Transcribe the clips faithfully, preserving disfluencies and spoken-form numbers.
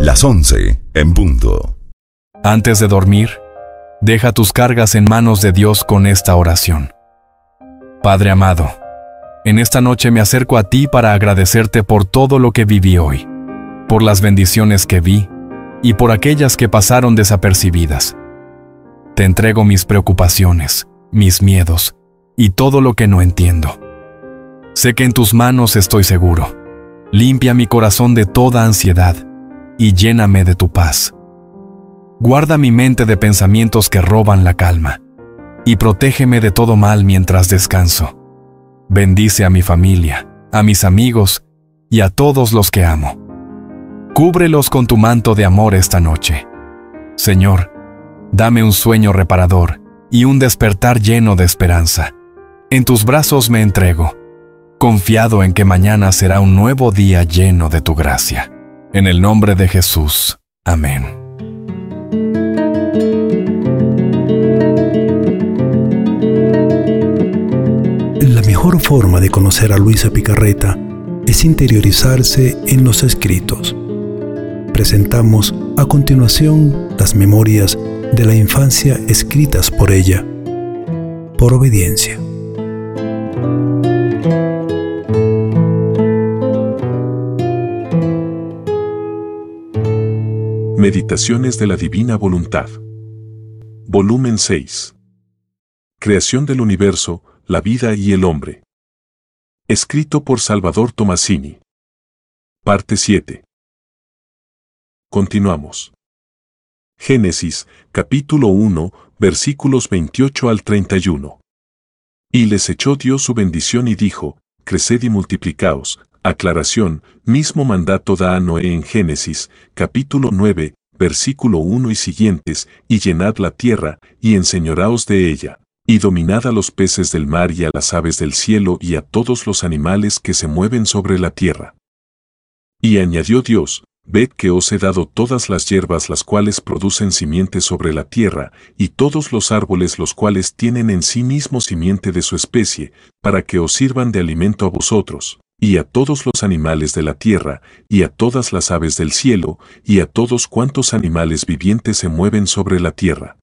Las once en punto. Antes de dormir, deja tus cargas en manos de Dios con esta oración. Padre amado, en esta noche me acerco a ti para agradecerte por todo lo que viví hoy, por las bendiciones que vi y por aquellas que pasaron desapercibidas. Te entrego mis preocupaciones, mis miedos y todo lo que no entiendo. Sé que en tus manos estoy seguro. Limpia mi corazón de toda ansiedad y lléname de tu paz. Guarda mi mente de pensamientos que roban la calma y protégeme de todo mal mientras descanso. Bendice a mi familia, a mis amigos y a todos los que amo. Cúbrelos con tu manto de amor esta noche. Señor, dame un sueño reparador y un despertar lleno de esperanza. En tus brazos me entrego, confiado en que mañana será un nuevo día lleno de tu gracia. En el nombre de Jesús. Amén. La mejor forma de conocer a Luisa Picarreta es interiorizarse en los escritos. Presentamos a continuación las memorias de la infancia escritas por ella, por obediencia. Meditaciones de la Divina Voluntad. Volumen seis. Creación del universo, la vida y el hombre. Escrito por Salvador Tomasini. Parte siete. Continuamos. Génesis, capítulo uno, versículos veintiocho al treinta y uno. Y les echó Dios su bendición y dijo, creced y multiplicaos. Aclaración, mismo mandato da a Noé en Génesis, capítulo nueve, versículo uno y siguientes, y llenad la tierra, y enseñoraos de ella, y dominad a los peces del mar y a las aves del cielo y a todos los animales que se mueven sobre la tierra. Y añadió Dios, ved que os he dado todas las hierbas las cuales producen simiente sobre la tierra, y todos los árboles los cuales tienen en sí mismo simiente de su especie, para que os sirvan de alimento a vosotros, y a todos los animales de la tierra, y a todas las aves del cielo, y a todos cuantos animales vivientes se mueven sobre la tierra,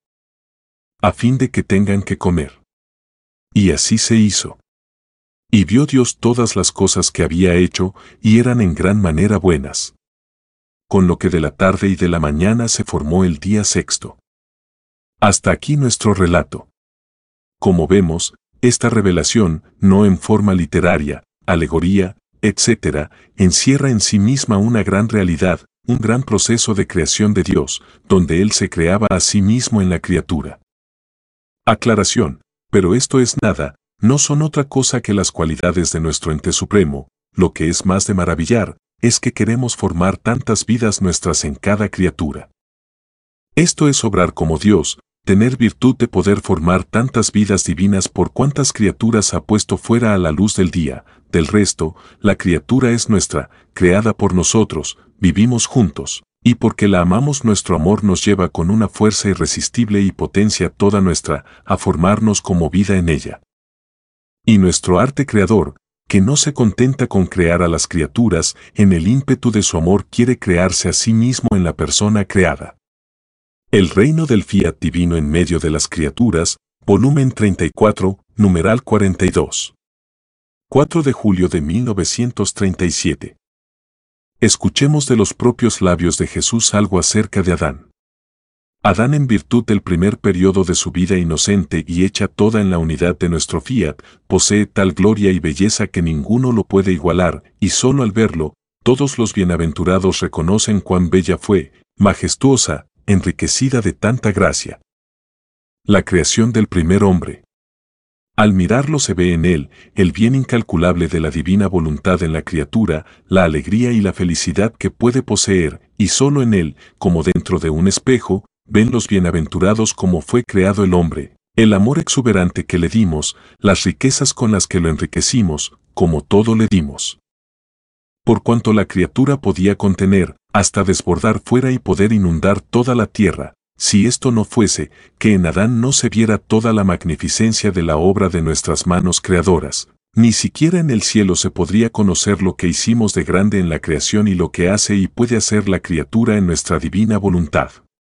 a fin de que tengan que comer. Y así se hizo. Y vio Dios todas las cosas que había hecho, y eran en gran manera buenas. Con lo que de la tarde y de la mañana se formó el día sexto. Hasta aquí nuestro relato. Como vemos, esta revelación, no en forma literaria, alegoría, etcétera, encierra en sí misma una gran realidad, un gran proceso de creación de Dios, donde Él se creaba a sí mismo en la criatura. Aclaración, pero esto es nada, no son otra cosa que las cualidades de nuestro ente supremo. Lo que es más de maravillar, es que queremos formar tantas vidas nuestras en cada criatura. Esto es obrar como Dios, tener virtud de poder formar tantas vidas divinas por cuantas criaturas ha puesto fuera a la luz del día. Del resto, la criatura es nuestra, creada por nosotros, vivimos juntos, y porque la amamos nuestro amor nos lleva con una fuerza irresistible y potencia toda nuestra, a formarnos como vida en ella. Y nuestro arte creador, que no se contenta con crear a las criaturas, en el ímpetu de su amor quiere crearse a sí mismo en la persona creada. El reino del fiat divino en medio de las criaturas, volumen treinta y cuatro, numeral cuarenta y dos. cuatro de julio de mil novecientos treinta y siete. Escuchemos de los propios labios de Jesús algo acerca de Adán. Adán, en virtud del primer periodo de su vida inocente y hecha toda en la unidad de nuestro fiat, posee tal gloria y belleza que ninguno lo puede igualar, y solo al verlo, todos los bienaventurados reconocen cuán bella fue, majestuosa, enriquecida de tanta gracia. La creación del primer hombre. Al mirarlo se ve en él el bien incalculable de la divina voluntad en la criatura, la alegría y la felicidad que puede poseer, y solo en él, como dentro de un espejo, ven los bienaventurados cómo fue creado el hombre, el amor exuberante que le dimos, las riquezas con las que lo enriquecimos, como todo le dimos. Por cuanto la criatura podía contener, hasta desbordar fuera y poder inundar toda la tierra, si esto no fuese, que en Adán no se viera toda la magnificencia de la obra de nuestras manos creadoras, Ni siquiera en el cielo se podría conocer lo que hicimos de grande en la creación y lo que hace y puede hacer la criatura en nuestra divina voluntad.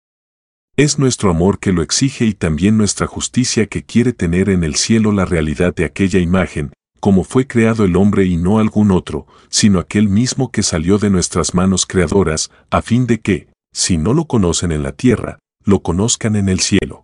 Es nuestro amor que lo exige y también nuestra justicia que quiere tener en el cielo la realidad de aquella imagen, como fue creado el hombre y no algún otro, sino aquel mismo que salió de nuestras manos creadoras, a fin de que, si no lo conocen en la tierra, lo conozcan en el cielo.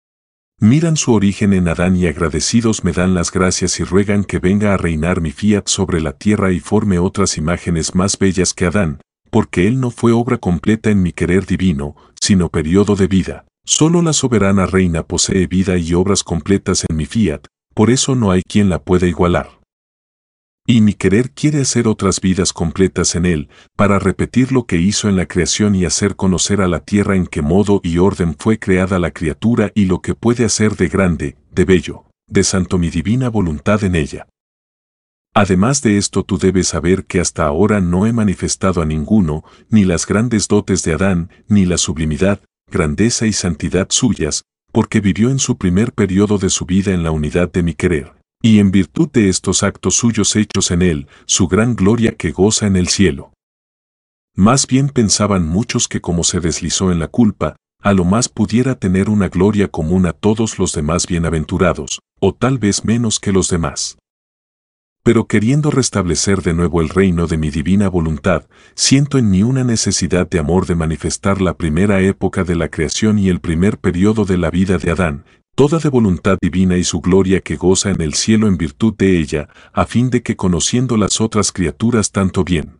Miran su origen en Adán y agradecidos me dan las gracias y ruegan que venga a reinar mi fiat sobre la tierra y forme otras imágenes más bellas que Adán, porque él no fue obra completa en mi querer divino, sino periodo de vida. Solo la soberana reina posee vida y obras completas en mi fiat, por eso no hay quien la pueda igualar. Y mi querer quiere hacer otras vidas completas en él, para repetir lo que hizo en la creación y hacer conocer a la tierra en qué modo y orden fue creada la criatura y lo que puede hacer de grande, de bello, de santo mi divina voluntad en ella. Además de esto tú debes saber que hasta ahora no he manifestado a ninguno, ni las grandes dotes de Adán, ni la sublimidad, grandeza y santidad suyas, porque vivió en su primer periodo de su vida en la unidad de mi querer. Y en virtud de estos actos suyos hechos en él, su gran gloria que goza en el cielo. Más bien pensaban muchos que como se deslizó en la culpa, a lo más pudiera tener una gloria común a todos los demás bienaventurados, o tal vez menos que los demás. Pero queriendo restablecer de nuevo el reino de mi divina voluntad, siento en mí una necesidad de amor de manifestar la primera época de la creación y el primer periodo de la vida de Adán, toda de voluntad divina y su gloria que goza en el cielo en virtud de ella, a fin de que conociendo las otras criaturas tanto bien,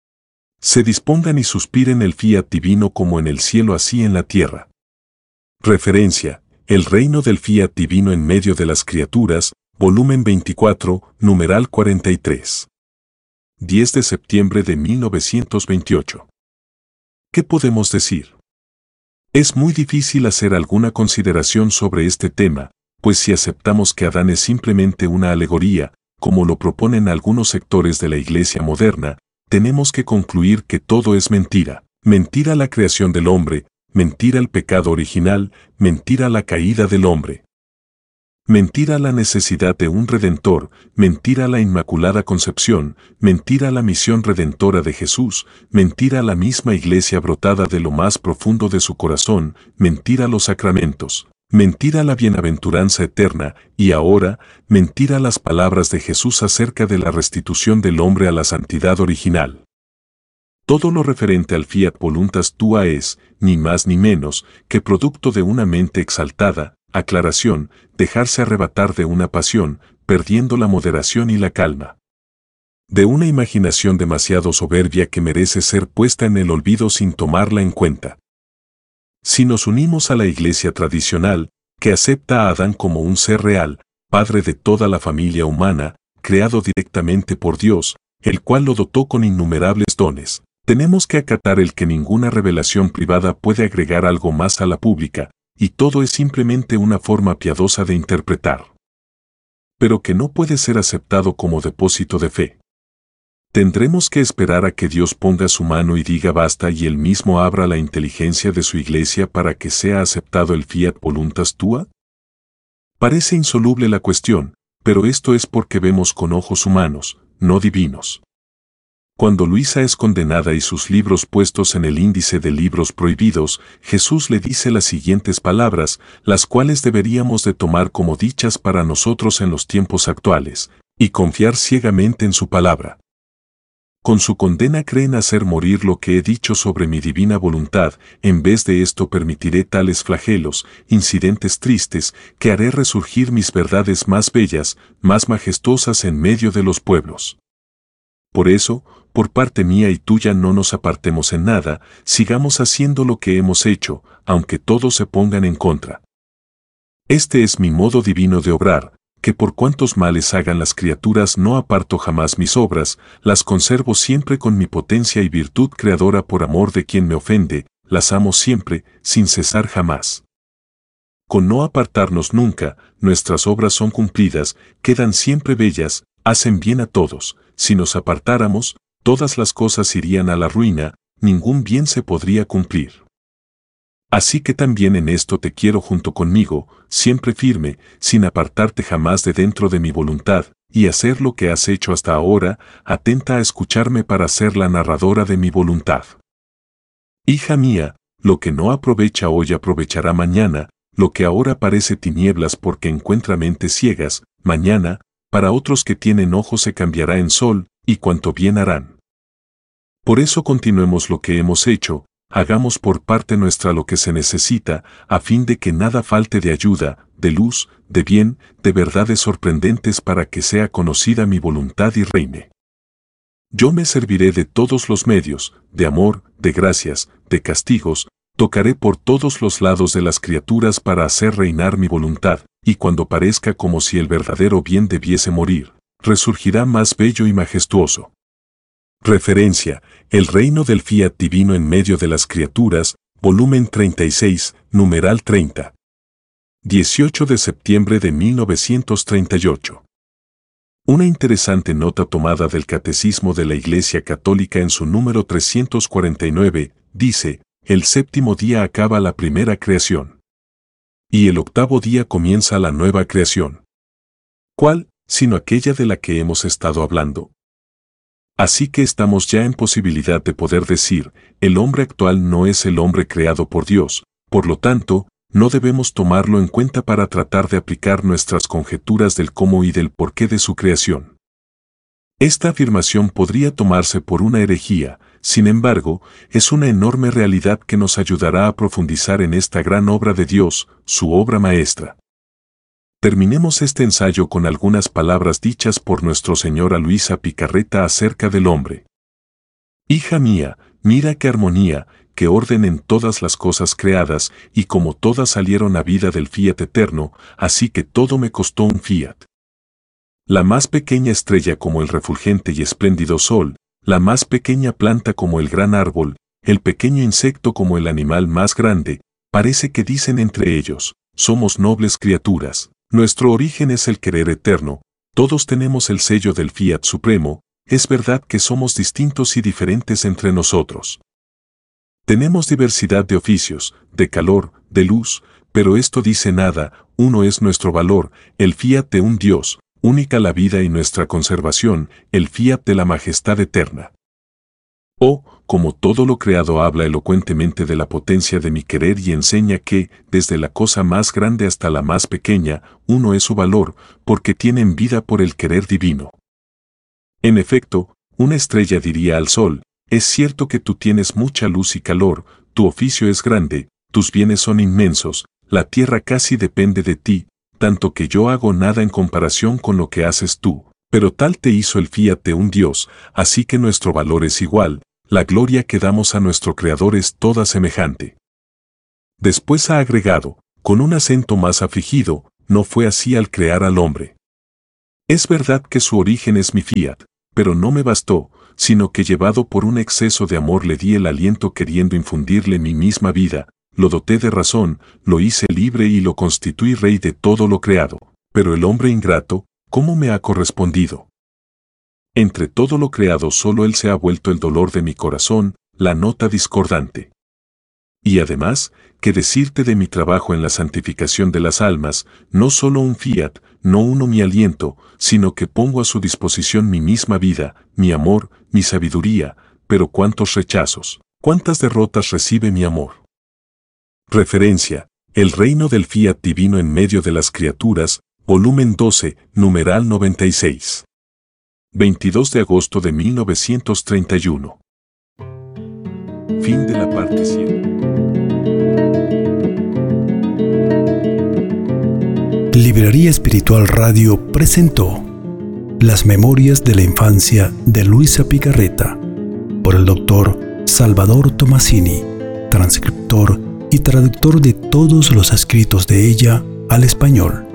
se dispongan y suspiren el fiat divino como en el cielo así en la tierra. Referencia, el reino del fiat divino en medio de las criaturas, volumen veinticuatro, numeral cuarenta y tres. diez de septiembre de mil novecientos veintiocho. ¿Qué podemos decir? Es muy difícil hacer alguna consideración sobre este tema, pues si aceptamos que Adán es simplemente una alegoría, como lo proponen algunos sectores de la Iglesia moderna, tenemos que concluir que todo es mentira. Mentira la creación del hombre, mentira el pecado original, mentira la caída del hombre. Mentira la necesidad de un Redentor, mentira la Inmaculada Concepción, mentira la misión redentora de Jesús, mentira la misma Iglesia brotada de lo más profundo de su corazón, mentira los sacramentos, mentira la bienaventuranza eterna, y ahora, mentira las palabras de Jesús acerca de la restitución del hombre a la santidad original. Todo lo referente al fiat voluntas tua es, ni más ni menos, que producto de una mente exaltada, aclaración, dejarse arrebatar de una pasión, perdiendo la moderación y la calma. De una imaginación demasiado soberbia que merece ser puesta en el olvido sin tomarla en cuenta. Si nos unimos a la Iglesia tradicional, que acepta a Adán como un ser real, padre de toda la familia humana, creado directamente por Dios, el cual lo dotó con innumerables dones, tenemos que acatar el que ninguna revelación privada puede agregar algo más a la pública, y todo es simplemente una forma piadosa de interpretar, pero que no puede ser aceptado como depósito de fe. ¿Tendremos que esperar a que Dios ponga su mano y diga basta y Él mismo abra la inteligencia de su Iglesia para que sea aceptado el fiat voluntas tua? Parece insoluble la cuestión, pero esto es porque vemos con ojos humanos, no divinos. Cuando Luisa es condenada y sus libros puestos en el índice de libros prohibidos, Jesús le dice las siguientes palabras, las cuales deberíamos de tomar como dichas para nosotros en los tiempos actuales, y confiar ciegamente en su palabra. Con su condena creen hacer morir lo que he dicho sobre mi divina voluntad, en vez de esto permitiré tales flagelos, incidentes tristes, que haré resurgir mis verdades más bellas, más majestuosas en medio de los pueblos. Por eso, por parte mía y tuya no nos apartemos en nada, sigamos haciendo lo que hemos hecho, aunque todos se pongan en contra. Este es mi modo divino de obrar, que por cuantos males hagan las criaturas no aparto jamás mis obras, las conservo siempre con mi potencia y virtud creadora por amor de quien me ofende, las amo siempre, sin cesar jamás. Con no apartarnos nunca, nuestras obras son cumplidas, quedan siempre bellas, hacen bien a todos. Si nos apartáramos, todas las cosas irían a la ruina, ningún bien se podría cumplir. Así que también en esto te quiero junto conmigo, siempre firme, sin apartarte jamás de dentro de mi voluntad, y hacer lo que has hecho hasta ahora, atenta a escucharme para ser la narradora de mi voluntad. Hija mía, lo que no aprovecha hoy aprovechará mañana, lo que ahora parece tinieblas porque encuentra mentes ciegas, mañana, para otros que tienen ojos se cambiará en sol, y cuanto bien harán. Por eso continuemos lo que hemos hecho, hagamos por parte nuestra lo que se necesita, a fin de que nada falte de ayuda, de luz, de bien, de verdades sorprendentes para que sea conocida mi voluntad y reine. Yo me serviré de todos los medios, de amor, de gracias, de castigos, tocaré por todos los lados de las criaturas para hacer reinar mi voluntad, y cuando parezca como si el verdadero bien debiese morir, resurgirá más bello y majestuoso. Referencia: El reino del fiat divino en medio de las criaturas, volumen treinta y seis, numeral treinta. dieciocho de septiembre de mil novecientos treinta y ocho. Una interesante nota tomada del Catecismo de la Iglesia Católica en su número trescientos cuarenta y nueve, dice: el séptimo día acaba la primera creación. Y el octavo día comienza la nueva creación. ¿Cuál, sino aquella de la que hemos estado hablando? Así que estamos ya en posibilidad de poder decir, el hombre actual no es el hombre creado por Dios, por lo tanto, no debemos tomarlo en cuenta para tratar de aplicar nuestras conjeturas del cómo y del porqué de su creación. Esta afirmación podría tomarse por una herejía, sin embargo, es una enorme realidad que nos ayudará a profundizar en esta gran obra de Dios, su obra maestra. Terminemos este ensayo con algunas palabras dichas por nuestro Señor a Luisa Picarreta acerca del hombre. Hija mía, mira qué armonía, qué orden en todas las cosas creadas, y como todas salieron a vida del fiat eterno, así que todo me costó un fiat. La más pequeña estrella como el refulgente y espléndido sol, la más pequeña planta como el gran árbol, el pequeño insecto como el animal más grande, parece que dicen entre ellos, somos nobles criaturas, nuestro origen es el querer eterno, todos tenemos el sello del fiat supremo, es verdad que somos distintos y diferentes entre nosotros. Tenemos diversidad de oficios, de calor, de luz, pero esto dice nada, uno es nuestro valor, el fiat de un Dios, única la vida y nuestra conservación, el fiat de la majestad eterna. O, como todo lo creado habla elocuentemente de la potencia de mi querer y enseña que, desde la cosa más grande hasta la más pequeña, uno es su valor, porque tienen vida por el querer divino. En efecto, una estrella diría al sol, es cierto que tú tienes mucha luz y calor, tu oficio es grande, tus bienes son inmensos, la tierra casi depende de ti, tanto que yo hago nada en comparación con lo que haces tú, pero tal te hizo el fiat de un Dios, así que nuestro valor es igual, la gloria que damos a nuestro Creador es toda semejante. Después ha agregado, con un acento más afligido, no fue así al crear al hombre. Es verdad que su origen es mi fiat, pero no me bastó, sino que llevado por un exceso de amor le di el aliento queriendo infundirle mi misma vida, lo doté de razón, lo hice libre y lo constituí rey de todo lo creado, pero el hombre ingrato, ¿cómo me ha correspondido? Entre todo lo creado solo él se ha vuelto el dolor de mi corazón, la nota discordante. Y además, ¿qué decirte de mi trabajo en la santificación de las almas, no solo un fiat, no uno mi aliento, sino que pongo a su disposición mi misma vida, mi amor, mi sabiduría, pero cuántos rechazos, cuántas derrotas recibe mi amor. Referencia: El reino del fiat divino en medio de las criaturas, volumen doce, numeral noventa y seis. veintidós de agosto de mil novecientos treinta y uno. Fin de la parte siete. Librería Espiritual Radio presentó Las Memorias de la Infancia de Luisa Picarreta, por el doctor Salvador Tomasini, transcriptor y traductor de todos los escritos de ella al español.